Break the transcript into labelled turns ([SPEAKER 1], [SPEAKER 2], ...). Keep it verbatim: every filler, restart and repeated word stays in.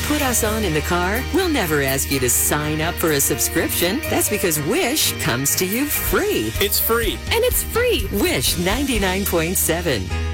[SPEAKER 1] put us on in the car, we'll never ask you to sign up for a subscription. That's because Wish comes to you free.
[SPEAKER 2] It's free.
[SPEAKER 3] And it's free.
[SPEAKER 1] Wish ninety-nine point seven.